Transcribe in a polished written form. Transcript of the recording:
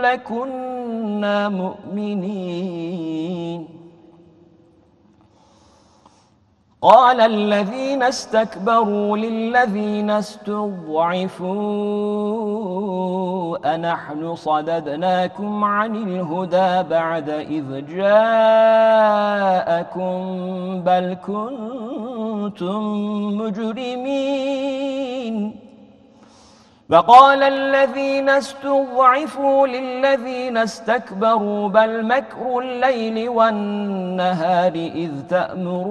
لكنا مؤمنين. قال الذين استكبروا للذين استضعفوا أنحن صددناكم عن الهدى بعد إذ جاءكم بل كنتم مجرمين. وقال الذين استضعفوا للذين استكبروا بل مكر الليل والنهار إذ تأمرون